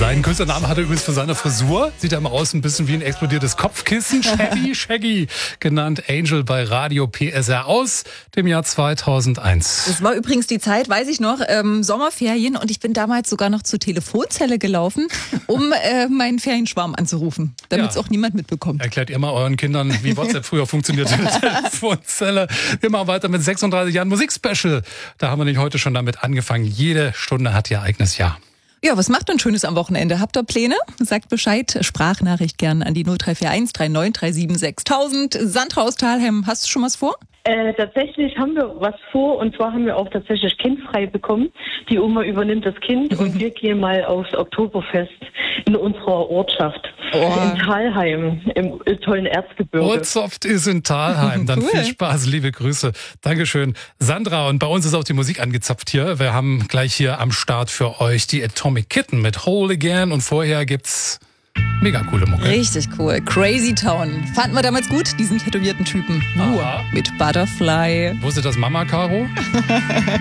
Seinen Künstlernamen hat er übrigens für seine Frisur. Sieht er immer aus ein bisschen wie ein explodiertes Kopfkissen. Shaggy, genannt Angel bei Radio PSR aus dem Jahr 2001. Das war übrigens die Zeit, weiß ich noch, Sommerferien, und ich bin damals sogar noch zur Telefonzelle gelaufen, um meinen Ferienschwarm anzurufen, damit es auch niemand mitbekommt. Erklärt ihr mal euren Kindern, wie WhatsApp früher funktioniert in der Telefonzelle. Wir machen weiter mit 36 Jahren Musikspecial. Da haben wir nicht heute schon damit angefangen. Jede Stunde hat ihr eigenes Jahr. Ja, was macht denn Schönes am Wochenende? Habt ihr Pläne? Sagt Bescheid. Sprachnachricht gern an die 0341 3937 6000. Sandra aus Thalheim, hast du schon was vor? Tatsächlich haben wir was vor, und zwar haben wir auch tatsächlich kindfrei bekommen. Die Oma übernimmt das Kind und wir gehen mal aufs Oktoberfest in unserer Ortschaft. In Thalheim, im tollen Erzgebirge. Ortsoft ist in Thalheim. Dann Cool. viel Spaß, liebe Grüße. Dankeschön, Sandra. Und bei uns ist auch die Musik angezapft hier. Wir haben gleich hier am Start für euch die Atomic Kitten mit Whole Again. Und vorher gibt's mega coole Mucke. Richtig cool. Crazy Town. Fanden wir damals gut, diesen tätowierten Typen. Nur Aha. mit Butterfly. Wusste das Mama, Caro?